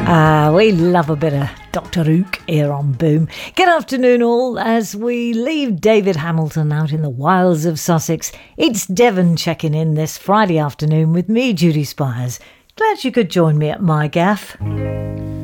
We love a bit of Dr. Ook here on Boom. Good afternoon all. As we leave David Hamilton out in the wilds of Sussex, it's Devon checking in this Friday afternoon with me, Judy Spires. Glad you could join me at my gaff.